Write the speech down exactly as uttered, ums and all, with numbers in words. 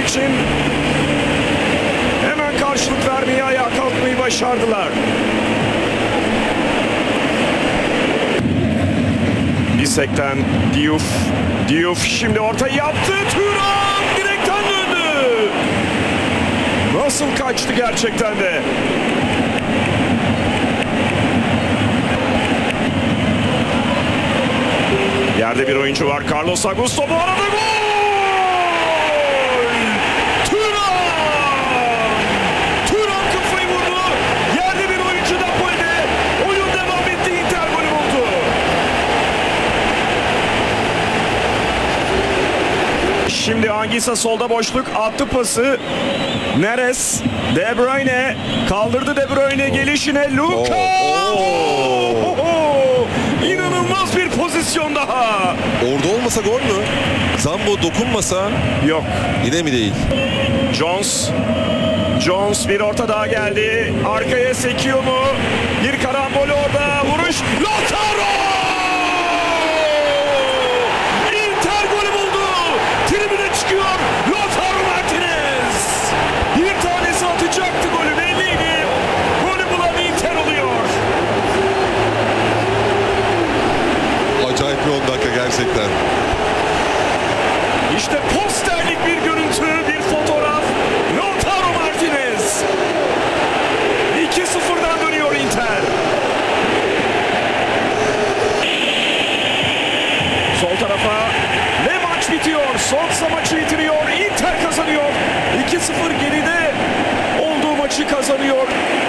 için hemen karşılık vermeye, ayağa kalkmayı başardılar. Bisek'ten Diouf. Diouf şimdi ortayı yaptı. Thuram direkten döndü. Nasıl kaçtı gerçekten de. Yerde bir oyuncu var. Carlos Augusto bu arada gol! Thuram! Thuram kafayı vurdu. Yerde bir oyuncu da golde. Oyun devam etti. Inter golü buldu. Şimdi Anguissa solda boşluk attı pası. Neres, De Bruyne kaldırdı, De Bruyne gelişine Luka. Oo, oo. İnanılmaz bir pozisyon daha. Orada olmasa gol mü? Zambo dokunmasa Yok. yine mi değil? Jones. Jones bir orta daha geldi. Arkaya sekiyor mu? Bir karambol orada. Vuruş. Lautaro! Inter golü buldu. Tribüne çıkıyor. Lautaro Martinez. Bir tanesi atacaktı golü belliydi. Golü bulan Inter oluyor. Acayip bir on dakika gerçekten. İşte posterlik bir görüntü, bir fotoğraf. Lautaro Martinez. iki sıfırdan dönüyor Inter. Sol tarafa ve maç bitiyor. Sonsa maçı bitiriyor. Inter kazanıyor. iki sıfır geride olduğu maçı kazanıyor.